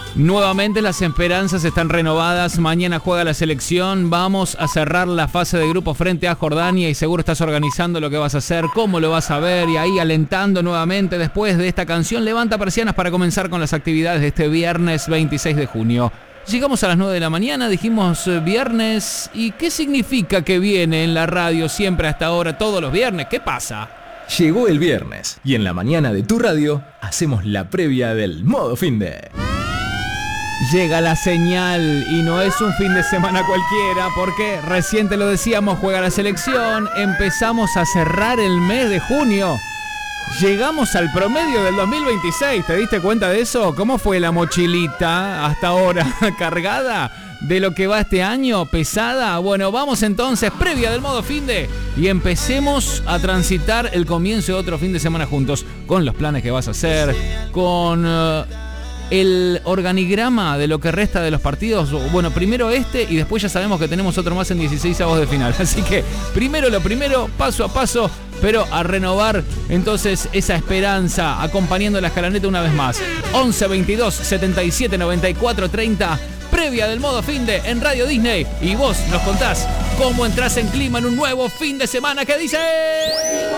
Nuevamente las esperanzas están renovadas. Mañana juega la selección. Vamos a cerrar la fase de grupo frente a Jordania y seguro estás organizando lo que vas a hacer, cómo lo vas a ver y ahí alentando nuevamente después de esta canción. Levanta persianas para comenzar con las actividades de este viernes 26 de junio. Llegamos a las 9 de la mañana, dijimos viernes. ¿Y qué significa que viene en la radio siempre hasta ahora, todos los viernes? ¿Qué pasa? Llegó el viernes y en la mañana de tu radio hacemos la previa del modo finde. Llega la señal y no es un fin de semana cualquiera porque recién te lo decíamos, juega la selección, empezamos a cerrar el mes de junio. Llegamos al promedio del 2026, ¿te diste cuenta de eso? ¿Cómo fue la mochilita hasta ahora cargada de lo que va este año? ¿Pesada? Bueno, vamos entonces, previa del modo finde y empecemos a transitar el comienzo de otro fin de semana juntos con los planes que vas a hacer, con el organigrama de lo que resta de los partidos. Bueno, primero este y después ya sabemos que tenemos otro más en 16avos de final. Así que primero lo primero, paso a paso, pero a renovar entonces esa esperanza, acompañando la escalaneta una vez más. 11 22 77 94 30, previa del modo finde en Radio Disney. Y vos nos contás cómo entrás en clima en un nuevo fin de semana que dice...